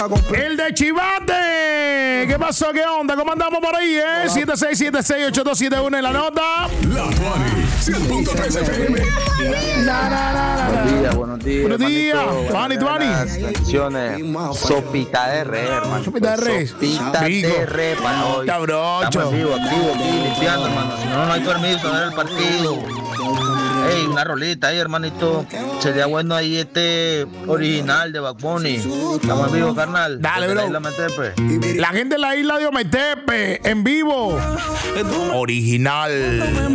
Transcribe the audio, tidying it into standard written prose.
El de Chivate. ¿Qué pasó? ¿Qué onda? ¿Cómo andamos por ahí, 76768271 en la nota. La Tuani, 100.3 FM. Buenos días. Buenos días. Tuani. Bendiciones. Sopita de res, hermano. Sopita de res. Sopita de res para hoy. Cabrocho. Estamos activo, aquí, limpiando, hermano. Si no, no hay permiso de ver el partido. Ey, una rolita ahí, hermanito. Sería bueno ahí original de Bad Bunny. Estamos vivos, carnal. Dale, bro. La gente de la isla de Ometepe, en vivo. Original.